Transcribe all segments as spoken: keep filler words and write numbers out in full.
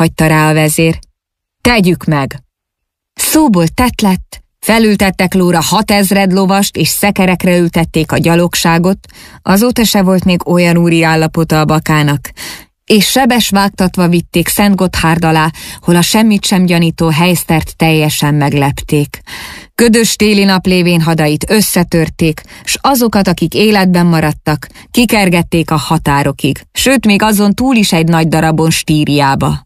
hagyta rá a vezér. Tegyük meg! Szóból tett lett, felültettek lóra hatezred lovast, és szekerekre ültették a gyalogságot, azóta se volt még olyan úri állapota a bakának, és sebes vágtatva vitték Szent Gotthárd alá, hol a semmit sem gyanító Heistert teljesen meglepték. Ködös téli nap lévén hadait összetörték, s azokat, akik életben maradtak, kikergették a határokig, sőt még azon túl is egy nagy darabon Stíriába.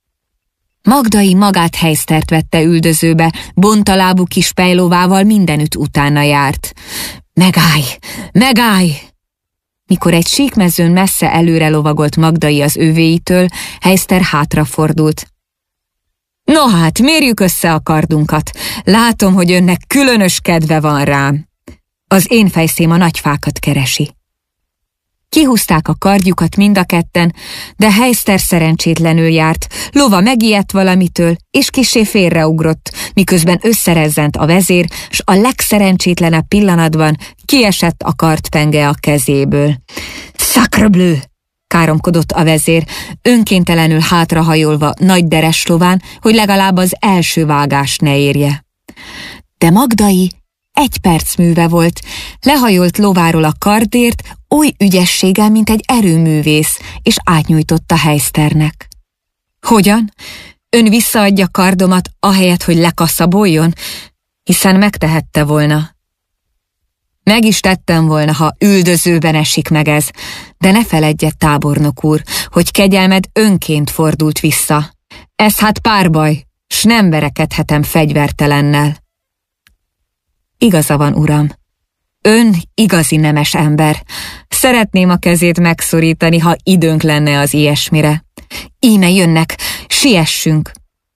Magdai magát Heistert vette üldözőbe, bontalábú kis pejlovával mindenütt utána járt. Megállj! Megállj! Mikor egy síkmezőn messze előre lovagolt Magdai az övéitől, Heister hátrafordult. No hát, mérjük össze a kardunkat. Látom, hogy önnek különös kedve van rám. Az én fejszém a nagy fákat keresi. Kihúzták a kardjukat mind a ketten, de Heister szerencsétlenül járt, lova megijedt valamitől, és kissé félreugrott, miközben összerezzent a vezér, s a legszerencsétlenebb pillanatban kiesett a kardpenge a kezéből. Sacre bleu! Káromkodott a vezér, önkéntelenül hátrahajolva nagy deres lován, hogy legalább az első vágást ne érje. De Magdai egy perc műve volt, lehajolt lováról a kardért, oly ügyességgel, mint egy erőművész, és átnyújtotta Heisternek. Hogyan? Ön visszaadja kardomat, ahelyett, hogy lekaszaboljon? Hiszen megtehette volna. Meg is tettem volna, ha üldözőben esik meg ez, de ne feledje, tábornok úr, hogy kegyelmed önként fordult vissza. Ez hát párbaj, s nem verekedhetem fegyvertelennel. Igaza van, uram. Ön igazi nemes ember. Szeretném a kezét megszorítani, ha időnk lenne az ilyesmire. Íme jönnek, siessünk!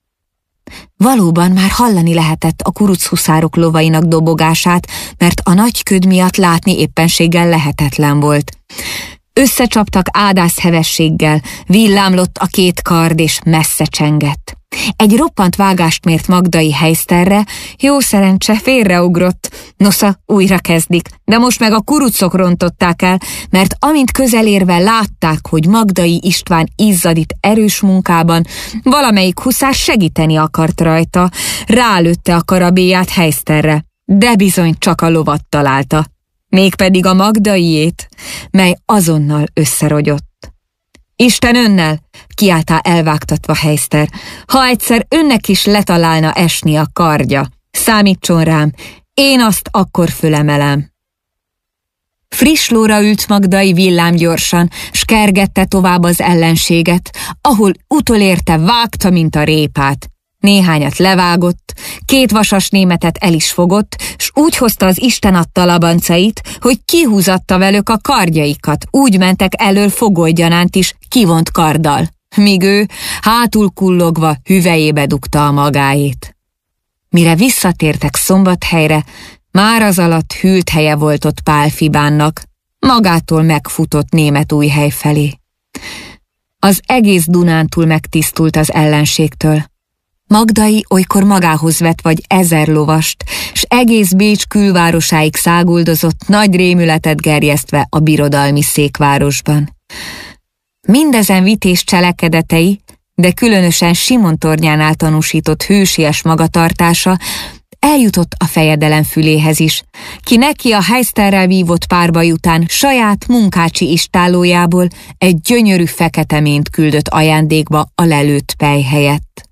Valóban már hallani lehetett a kuruczhuszárok lovainak dobogását, mert a nagy köd miatt látni éppenséggel lehetetlen volt. Összecsaptak ádászhevességgel, villámlott a két kard és messze csengett. Egy roppant vágást mért Magdai Heisterre, jó szerencse, félreugrott. Nosza, újra kezdik, de most meg a kurucok rontották el, mert amint közelérve látták, hogy Magdai István izzadít erős munkában, valamelyik huszár segíteni akart rajta, rálőtte a karabélyát Heisterre, de bizony csak a lovat találta, mégpedig a Magdaiét, mely azonnal összerogyott. Isten önnel, kiáltá elvágtatva Heister, ha egyszer önnek is letalálna esni a kardja, számítson rám, én azt akkor fölemelem. Friss lóra ült Magdai villámgyorsan, s kergette tovább az ellenséget, ahol utolérte vágta, mint a répát. Néhányat levágott, két vasas németet el is fogott, s úgy hozta az Isten adta labancait, hogy kihúzatta velük a kardjaikat, úgy mentek elől fogolygyanánt is kivont karddal, míg ő hátul kullogva hüvelyébe dugta a magáét. Mire visszatértek Szombathelyre, már az alatt hűlt helye volt ott Pál Fibánnak, magától megfutott Németújhely felé. Az egész Dunántúl megtisztult az ellenségtől. Magdai olykor magához vett vagy ezer lovast, s egész Bécs külvárosáig száguldozott, nagy rémületet gerjesztve a birodalmi székvárosban. Mindezen vités cselekedetei, de különösen Simontornyánál tanúsított hősies magatartása eljutott a fejedelem füléhez is, ki neki a Heisterrel vívott párbaj után saját munkácsi istállójából egy gyönyörű fekete mént küldött ajándékba a lelőtt pej helyett.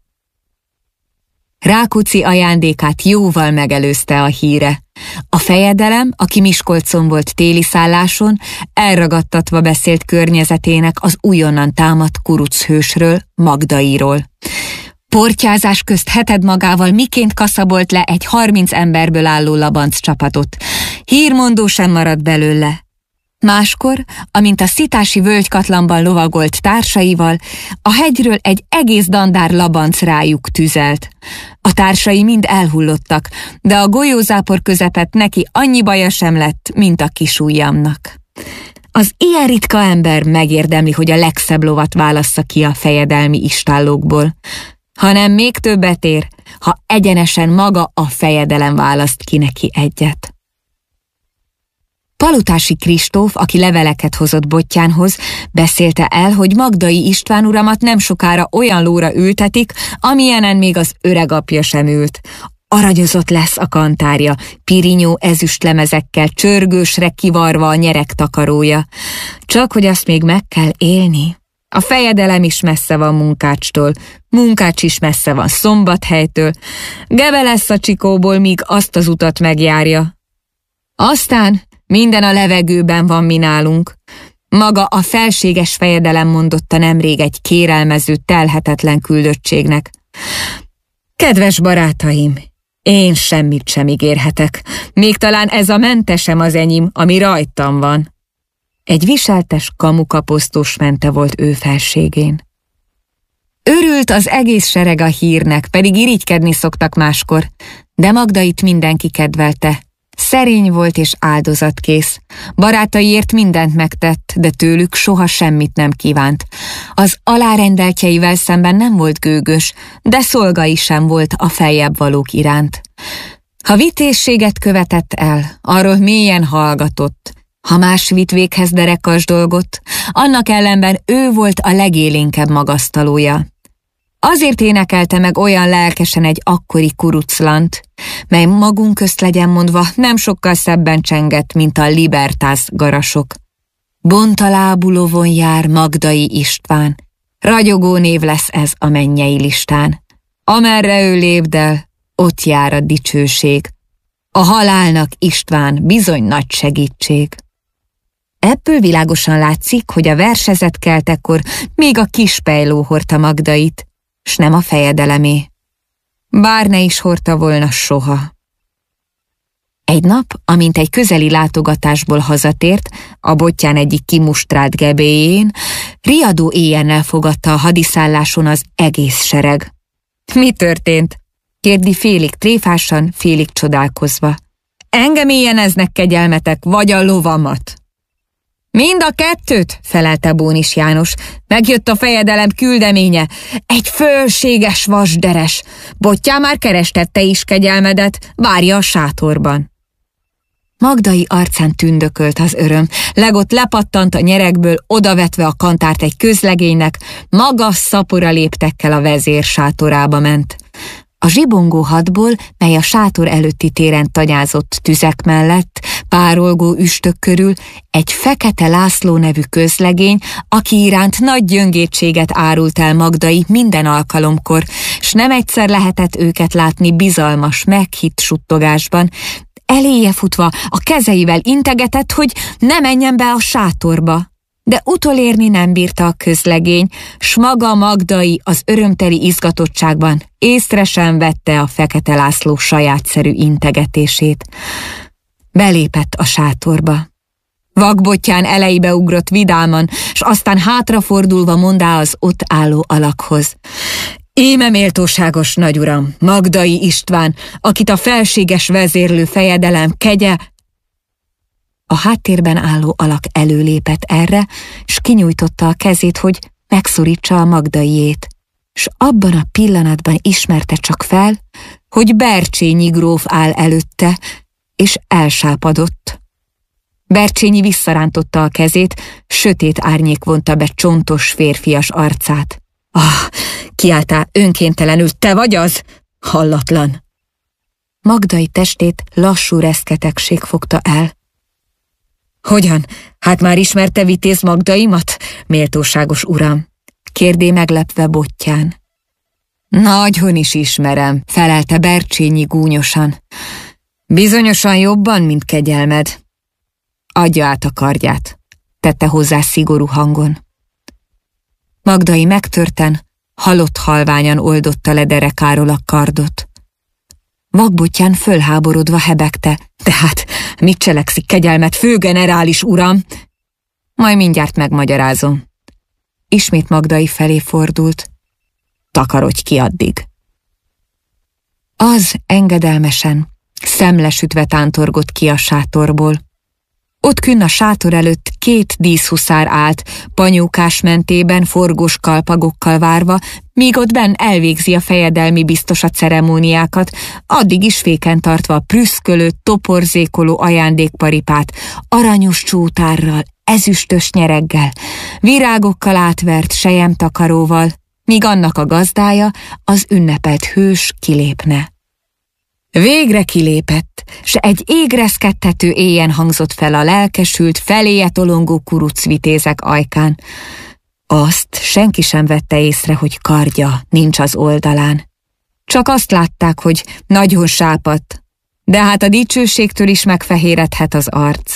Rákóczi ajándékát jóval megelőzte a híre. A fejedelem, aki Miskolcon volt téli szálláson, elragadtatva beszélt környezetének az újonnan támadt kuruchősről, Magdairól. Portyázás közt heted magával miként kaszabolt le egy harminc emberből álló labanc csapatot. Hírmondó sem maradt belőle. Máskor, amint a szitási völgykatlanban lovagolt társaival, a hegyről egy egész dandár labanc rájuk tüzelt. A társai mind elhullottak, de a golyózápor közepett neki annyi baja sem lett, mint a kisujjamnak. Az ilyen ritka ember megérdemli, hogy a legszebb lovat válassza ki a fejedelmi istállókból, hanem még többet ér, ha egyenesen maga a fejedelem választ ki neki egyet. Palutási Kristóf, aki leveleket hozott Bottyánhoz, beszélte el, hogy Magdai István uramat nem sokára olyan lóra ültetik, amilyenen még az öregapja sem ült. Aranyozott lesz a kantárja, pirinyó ezüstlemezekkel csörgősre kivarva a nyereg takarója. Csak hogy azt még meg kell élni. A fejedelem is messze van Munkácstól, Munkács is messze van Szombathelytől, gebe lesz a Csikóból, míg azt az utat megjárja. Aztán minden a levegőben van mi nálunk. Maga a felséges fejedelem mondotta nemrég egy kérelmező, telhetetlen küldöttségnek. Kedves barátaim, én semmit sem ígérhetek, még talán ez a mentesem az enyém, ami rajtam van. Egy viseltes kamukaposztós mente volt ő felségén. Örült az egész sereg a hírnek, pedig irigykedni szoktak máskor, de Magdait mindenki kedvelte. Szerény volt és áldozatkész. Barátaiért mindent megtett, de tőlük soha semmit nem kívánt. Az alárendeltjeivel szemben nem volt gőgös, de szolgai sem volt a feljebb valók iránt. Ha vitézséget követett el, arról mélyen hallgatott. Ha más vitt véghez derekas dolgot, annak ellenben ő volt a legélénkebb magasztalója. Azért énekelte meg olyan lelkesen egy akkori kuruclant, mely magunk közt legyen mondva nem sokkal szebben csengett, mint a Libertas garasok. Bontalábú lovon jár Magdai István, ragyogó név lesz ez a mennyei listán. Amerre ő lépdel, ott jár a dicsőség. A halálnak István bizony nagy segítség. Ebből világosan látszik, hogy a versezet keltekor még a kispejló hordta Magdait, s nem a fejedelemé. Bár ne is hordta volna soha. Egy nap, amint egy közeli látogatásból hazatért, a Bottyán egyik kimustrált gebéjén, riadó éjjennel fogadta a hadiszálláson az egész sereg. Mi történt? Kérdi félig tréfásan, félig csodálkozva. Engem éjjeneznek kegyelmetek, vagy a lovamat? Mind a kettőt, felelte Bónis János. Megjött a fejedelem küldeménye. Egy fölséges vasderes. Bottyán már kerestette is kegyelmedet, várja a sátorban. Magdai arcán tündökölt az öröm. Legott lepattant a nyeregből, odavetve a kantárt egy közlegénynek, magas szapora léptekkel a vezér sátorába ment. A zsibongó hadból, mely a sátor előtti téren tanyázott tüzek mellett, párolgó üstök körül, egy Fekete László nevű közlegény, aki iránt nagy gyöngétséget árult el Magdai minden alkalomkor, s nem egyszer lehetett őket látni bizalmas, meghitt suttogásban. Eléje futva a kezeivel integetett, hogy ne menjen be a sátorba. De utolérni nem bírta a közlegény, s maga Magdai az örömteli izgatottságban észre sem vette a Fekete László sajátszerű integetését. Belépett a sátorba. Vakbottyán elejébe ugrott vidáman, s aztán hátrafordulva mondá az ott álló alakhoz. Íme méltóságos nagyuram, Magdai István, akit a felséges vezérlő fejedelem kegye. A háttérben álló alak előlépett erre, s kinyújtotta a kezét, hogy megszorítsa a Magdaiét. S abban a pillanatban ismerte csak fel, hogy Bercsényi gróf áll előtte, és elsápadott. Bercsényi visszarántotta a kezét, sötét árnyék vonta be csontos férfias arcát. Ah, kiáltál önkéntelenül, te vagy az? Hallatlan! Magdai testét lassú reszketegség fogta el. Hogyan? Hát már ismerte vitéz Magdaimat, méltóságos uram? Kérdé meglepve Bottyán. Nagyon is ismerem, felelte Bercsényi gúnyosan. Bizonyosan jobban, mint kegyelmed. Adja át a kardját, tette hozzá szigorú hangon. Magdai megtörten, halott halványan oldotta le derekáról a kardot. Vakbottyán fölháborodva hebegte. Tehát mit cselekszik kegyelmet, főgenerális uram? Majd mindjárt megmagyarázom. Ismét Magdai felé fordult. Takarodj ki addig. Az engedelmesen, szemlesütve tántorgott ki a sátorból. Ott künn a sátor előtt két díszhuszár állt, panyókás mentében forgós kalpagokkal várva, míg ott benn elvégzi a fejedelmi biztos a ceremóniákat, addig is féken tartva a prüszkölő, toporzékoló ajándékparipát, aranyos csótárral, ezüstös nyereggel, virágokkal átvert selyemtakaróval, míg annak a gazdája, az ünnepelt hős kilépne. Végre kilépett, s egy égreszkedtető éjjen hangzott fel a lelkesült, feléje tolongó kurucvitézek ajkán. Azt senki sem vette észre, hogy kardja nincs az oldalán. Csak azt látták, hogy nagyon sápadt, de hát a dicsőségtől is megfehéredhet az arc.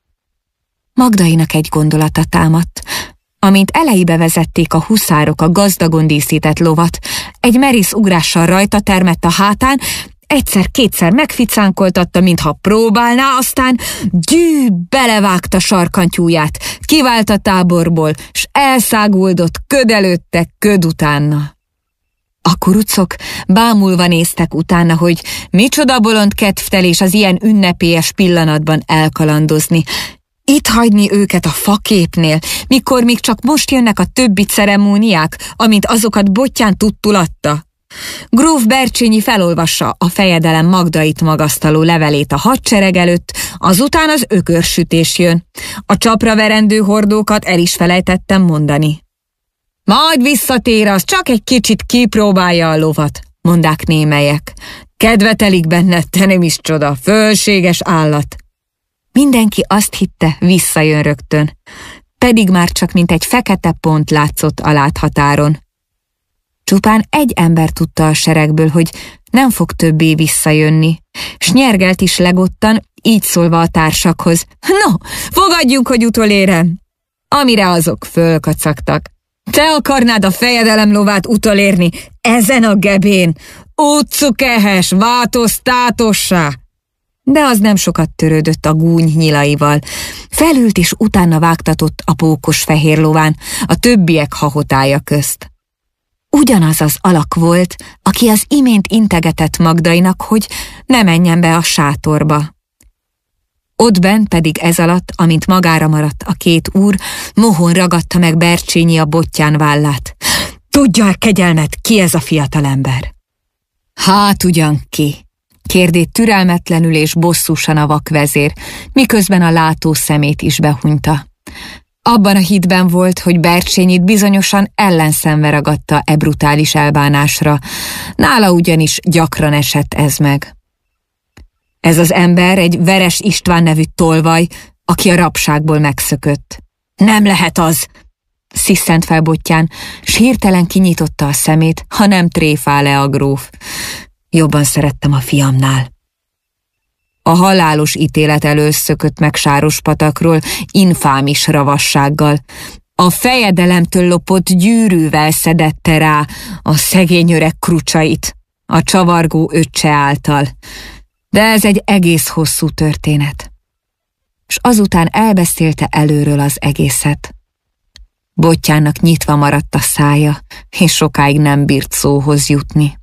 Magdainak egy gondolata támadt. Amint elejébe vezették a huszárok a gazdagon díszített lovat, egy merész ugrással rajta termett a hátán, egyszer-kétszer megficánkoltatta, mintha próbálná, aztán gyű belevágta sarkantyúját, kivált a táborból, s elszáguldott köd előtte, köd utána. A kurucok bámulva néztek utána, hogy micsoda bolond kedvtelés az ilyen ünnepélyes pillanatban elkalandozni, itt hagyni őket a faképnél, mikor még csak most jönnek a többi ceremóniák, amint azokat Bottyán tudtul adta. Gróf Bercsényi felolvassa a fejedelem Magdait magasztaló levelét a hadsereg előtt, azután az ökörsütés jön. A csapra verendő hordókat el is felejtettem mondani. Majd visszatér, az csak egy kicsit kipróbálja a lovat, mondák némelyek. Kedve telik benne, te nem is csoda, fölséges állat. Mindenki azt hitte, visszajön rögtön, pedig már csak mint egy fekete pont látszott a láthatáron. Csupán egy ember tudta a seregből, hogy nem fog többé visszajönni, s nyergelt is legottan, így szólva a társakhoz. No, fogadjunk, hogy utolérem! Amire azok fölkacagtak. Te akarnád a fejedelem lovát utolérni ezen a gebén? Utcukehes, változtátossá! De az nem sokat törődött a gúny nyilaival. Felült és utána vágtatott a pókos fehér lován, a többiek hahotája közt. Ugyanaz az alak volt, aki az imént integetett Magdainak, hogy ne menjen be a sátorba. Ott bent pedig ez alatt, amint magára maradt a két úr, mohon ragadta meg Bercsényi a Bottyán vállát. Tudja-e kegyelmet, ki ez a fiatalember? Hát ugyan ki? Kérdét türelmetlenül és bosszúsan a vakvezér, miközben a látó szemét is behunyta. Abban a hitben volt, hogy Bercsényit bizonyosan ellenszenve ragadta e brutális elbánásra, nála ugyanis gyakran esett ez meg. Ez az ember egy Veres István nevű tolvaj, aki a rabságból megszökött. Nem lehet az! Sziszent fel Bottyán, s hirtelen kinyitotta a szemét, ha nem tréfál le a gróf. Jobban szerettem a fiamnál. A halálos ítélet elől szökött meg Sárospatakról infámis ravassággal. A fejedelemtől lopott gyűrűvel szedette rá a szegény öreg krucsait, a csavargó öccse által. De ez egy egész hosszú történet. S azután elbeszélte előről az egészet. Bottyánnak nyitva maradt a szája, és sokáig nem bírt szóhoz jutni.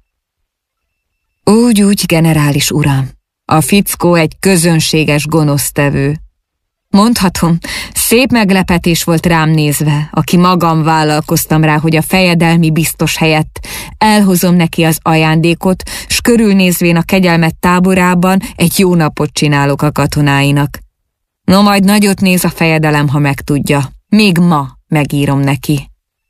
Úgy, úgy, generális uram, a fickó egy közönséges gonosztevő. Mondhatom, szép meglepetés volt rám nézve, aki magam vállalkoztam rá, hogy a fejedelmi biztos helyett elhozom neki az ajándékot, s körülnézvén a kegyelmet táborában egy jó napot csinálok a katonáinak. No, majd nagyot néz a fejedelem, ha megtudja. Még ma megírom neki.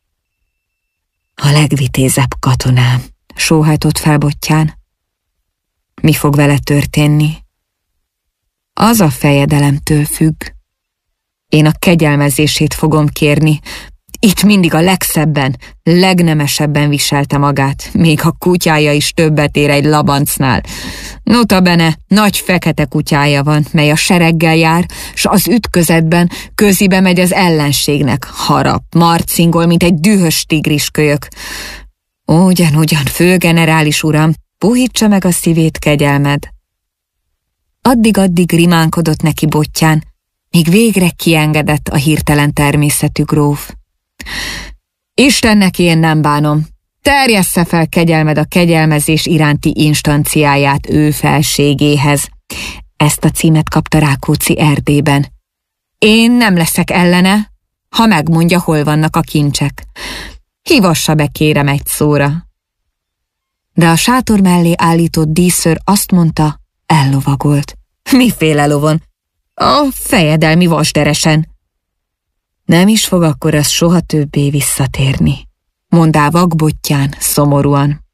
A legvitézebb katonám, sóhajtott fel Bottyán. Mi fog vele történni? Az a fejedelemtől függ. Én a kegyelmezését fogom kérni. Itt mindig a legszebben, legnemesebben viselte magát, még a kutyája is többet ér egy labancnál. Notabene nagy fekete kutyája van, mely a sereggel jár, s az ütközetben közibe megy az ellenségnek, harap, marcingol, mint egy dühös tigriskölyök. Ugyan, ugyan, főgenerális uram, puhítsa meg a szívét, kegyelmed. Addig-addig rimánkodott neki Bottyán, míg végre kiengedett a hirtelen természetű gróf. Istennek én nem bánom, terjessze fel kegyelmed a kegyelmezés iránti instanciáját ő felségéhez. Ezt a címet kapta Rákóczi Erdélyben, Én nem leszek ellene, ha megmondja, hol vannak a kincsek. Hívassa be, kérem, egy szóra. De a sátor mellé állított díszőr azt mondta, ellovagolt. Miféle lovon? A fejedelmi vasderesen. Nem is fog akkor az soha többé visszatérni, mondá vakbottyán szomorúan.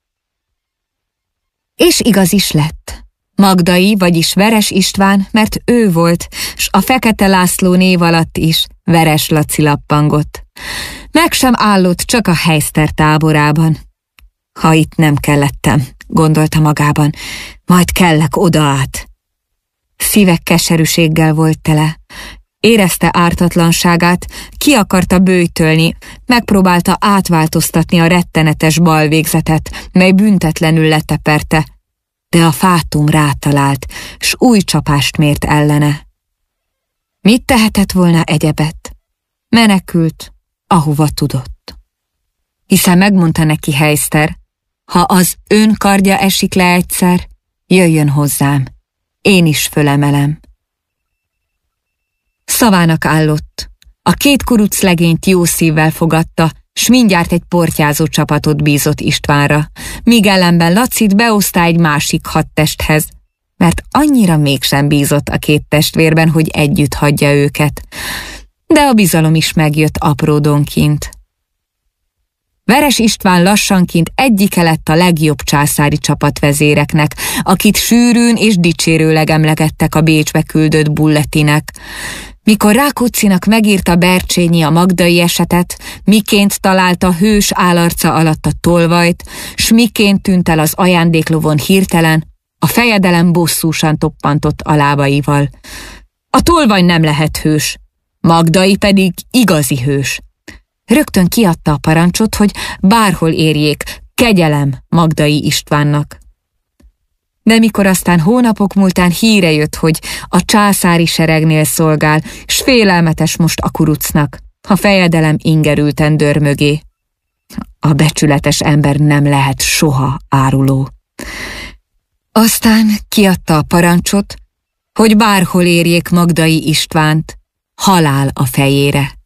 És igaz is lett. Magdai, vagyis Veres István, mert ő volt, s a Fekete László név alatt is Veres Laci lappangott. Meg sem állott csak a Heiszter táborában. Ha itt nem kellettem, gondolta magában, majd kellek oda át. Szíve keserűséggel volt tele. Érezte ártatlanságát, ki akarta böjtölni, megpróbálta átváltoztatni a rettenetes balvégzetet, mely büntetlenül leteperte, de a fátum rátalált, s új csapást mért ellene. Mit tehetett volna egyebet? Menekült, ahova tudott. Hiszen megmondta neki Heiszter, ha az ön kardja esik le egyszer, jöjjön hozzám, én is fölemelem. Szavának állott. A két kuruc legényt jó szívvel fogadta, s mindjárt egy portyázó csapatot bízott Istvánra, míg ellenben Lacit beosztá egy másik hadtesthez, mert annyira mégsem bízott a két testvérben, hogy együtt hagyja őket. De a bizalom is megjött apródonként. Veres István lassanként egyike lett a legjobb császári csapatvezéreknek, akit sűrűn és dicsérőleg emlegettek a Bécsbe küldött bulletinek. Mikor Rákóczinak megírta Bercsényi a magdai esetet, miként találta hős állarca alatt a tolvajt, s miként tűnt el az ajándéklovon hirtelen, a fejedelem bosszúsan toppantott a lábaival. A tolvaj nem lehet hős, Magdai pedig igazi hős. Rögtön kiadta a parancsot, hogy bárhol érjék, kegyelem Magdai Istvánnak. De mikor aztán hónapok múltán híre jött, hogy a császári seregnél szolgál, s félelmetes most a kurucnak, a fejedelem ingerülten dör mögé. A becsületes ember nem lehet soha áruló. Aztán kiadta a parancsot, hogy bárhol érjék Magdai Istvánt, halál a fejére.